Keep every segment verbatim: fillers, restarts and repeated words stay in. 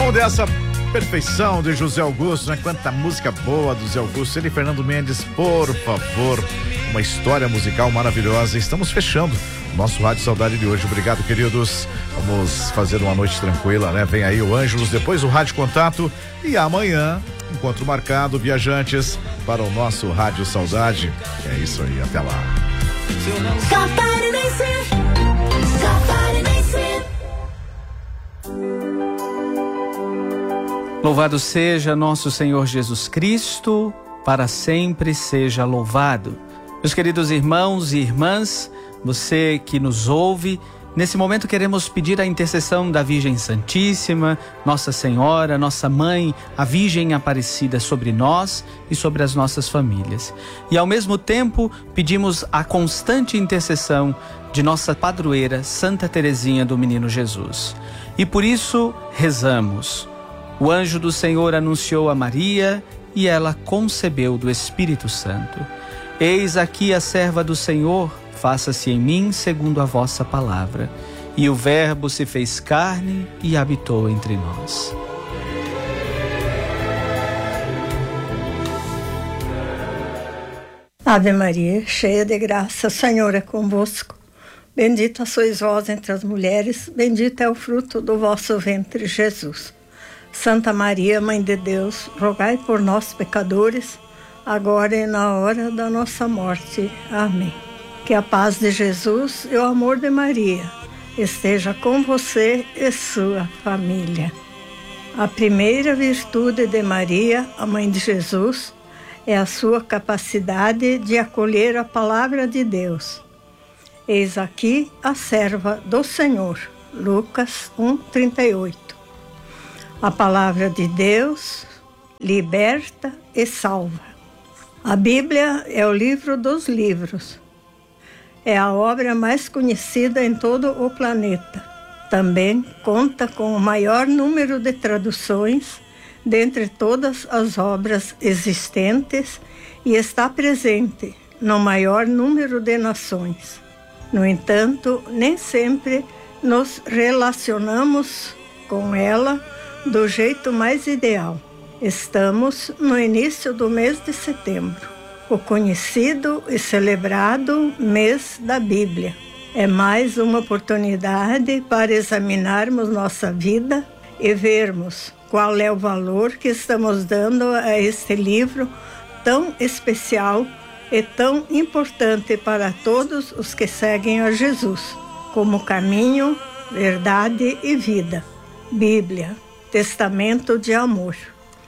bom dessa perfeição de José Augusto, né? Quanta música boa do José Augusto. Ele e Fernando Mendes, por favor, uma história musical maravilhosa. Estamos fechando o nosso Rádio Saudade de hoje. Obrigado, queridos. Vamos fazer uma noite tranquila, né? Vem aí o Ângelos, depois o Rádio Contato e amanhã, encontro marcado, viajantes, para o nosso Rádio Saudade. É isso aí, até lá. Louvado seja nosso Senhor Jesus Cristo, para sempre seja louvado. Meus queridos irmãos e irmãs, você que nos ouve, nesse momento queremos pedir a intercessão da Virgem Santíssima, Nossa Senhora, Nossa Mãe, a Virgem Aparecida sobre nós e sobre as nossas famílias. E ao mesmo tempo pedimos a constante intercessão de nossa padroeira Santa Teresinha do Menino Jesus. E por isso rezamos. O anjo do Senhor anunciou a Maria e ela concebeu do Espírito Santo. Eis aqui a serva do Senhor, faça-se em mim segundo a vossa palavra. E o Verbo se fez carne e habitou entre nós. Ave Maria, cheia de graça, o Senhor é convosco. Bendita sois vós entre as mulheres, bendito é o fruto do vosso ventre, Jesus. Santa Maria, Mãe de Deus, rogai por nós, pecadores, agora e na hora da nossa morte. Amém. Que a paz de Jesus e o amor de Maria esteja com você e sua família. A primeira virtude de Maria, a Mãe de Jesus, é a sua capacidade de acolher a palavra de Deus. Eis aqui a serva do Senhor. Lucas um, trinta e oito. A palavra de Deus liberta e salva. A Bíblia é o livro dos livros. É a obra mais conhecida em todo o planeta. Também conta com o maior número de traduções dentre todas as obras existentes e está presente no maior número de nações. No entanto, nem sempre nos relacionamos com ela do jeito mais ideal. Estamos no início do mês de setembro, o conhecido e celebrado mês da Bíblia. É mais uma oportunidade para examinarmos nossa vida e vermos qual é o valor que estamos dando a este livro tão especial e tão importante para todos os que seguem a Jesus, como caminho, verdade e vida. Bíblia, testamento de amor.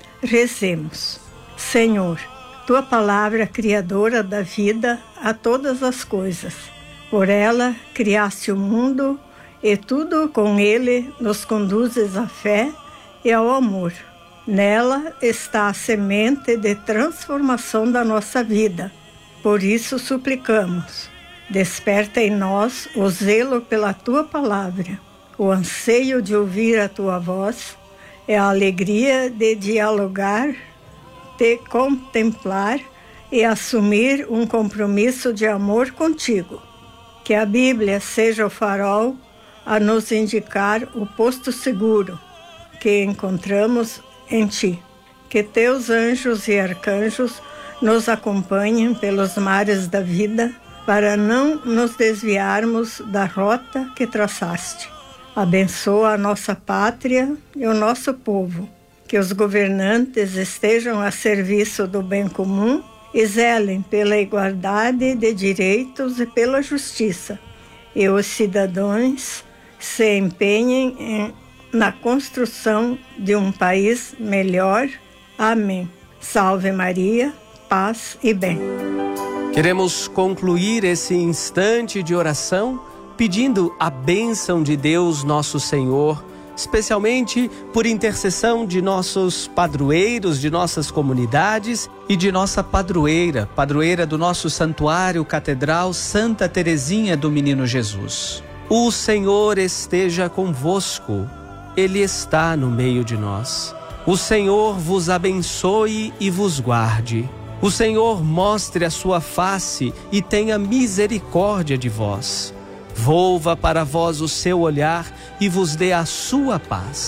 Rezemos. Senhor, tua palavra criadora da vida a todas as coisas. Por ela criaste o mundo e tudo com ele nos conduzes à fé e ao amor. Nela está a semente de transformação da nossa vida. Por isso suplicamos. Desperta em nós o zelo pela tua palavra, o anseio de ouvir a tua voz, é a alegria de dialogar, de contemplar e assumir um compromisso de amor contigo. Que a Bíblia seja o farol a nos indicar o posto seguro que encontramos em ti. Que teus anjos e arcanjos nos acompanhem pelos mares da vida para não nos desviarmos da rota que traçaste. Abençoa a nossa pátria e o nosso povo. Que os governantes estejam a serviço do bem comum e zelem pela igualdade de direitos e pela justiça. E os cidadãos se empenhem em, na construção de um país melhor. Amém. Salve Maria, paz e bem. Queremos concluir esse instante de oração pedindo a bênção de Deus nosso Senhor, especialmente por intercessão de nossos padroeiros, de nossas comunidades e de nossa padroeira, padroeira do nosso santuário catedral Santa Teresinha do Menino Jesus. O Senhor esteja convosco, Ele está no meio de nós. O Senhor vos abençoe e vos guarde. O Senhor mostre a sua face e tenha misericórdia de vós. Volva para vós o seu olhar e vos dê a sua paz.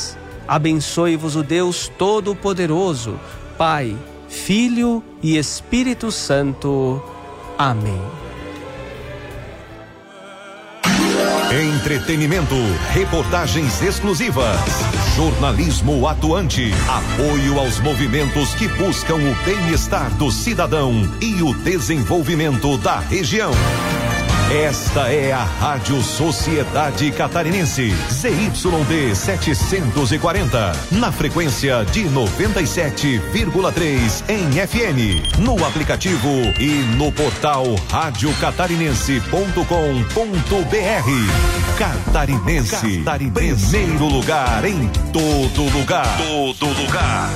Abençoe-vos o Deus Todo-Poderoso, Pai, Filho e Espírito Santo. Amém. Entretenimento, reportagens exclusivas, jornalismo atuante, apoio aos movimentos que buscam o bem-estar do cidadão e o desenvolvimento da região. Esta é a Rádio Sociedade Catarinense, Z Y D setecentos e quarenta, na frequência de noventa e sete vírgula três em F M, no aplicativo e no portal rádio catarinense ponto com ponto b r. Catarinense, Catarinense, primeiro lugar em todo lugar. Todo lugar.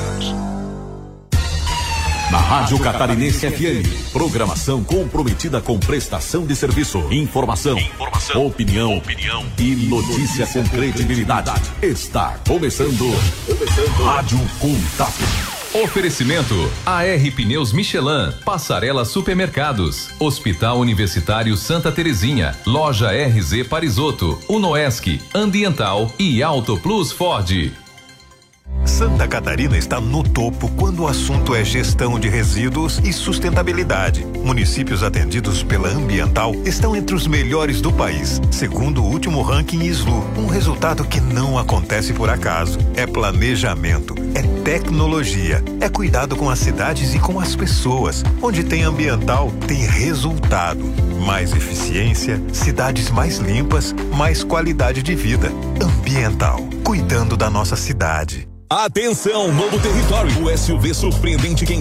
Na Rádio Catarinense F M, programação comprometida com prestação de serviço, informação, informação opinião, opinião e notícia com credibilidade. Está começando, começando Rádio Contato. Oferecimento A R Pneus Michelin, Passarela Supermercados, Hospital Universitário Santa Terezinha, Loja R Z Parisotto, Unoesc, Ambiental e Auto Plus Ford. Santa Catarina está no topo quando o assunto é gestão de resíduos e sustentabilidade. Municípios atendidos pela Ambiental estão entre os melhores do país, segundo o último ranking I S L U. Um resultado que não acontece por acaso. É planejamento, é tecnologia, é cuidado com as cidades e com as pessoas. Onde tem Ambiental, tem resultado. Mais eficiência, cidades mais limpas, mais qualidade de vida. Ambiental, cuidando da nossa cidade. Atenção, novo território. O S U V surpreendente quem